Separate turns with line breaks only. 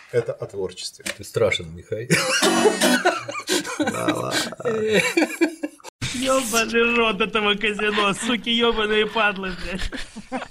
Это о творчестве.
Ты страшен, Михаил.
Да ладно.
Ёбаный рот этого казино, суки, ёбаные падлы, блядь.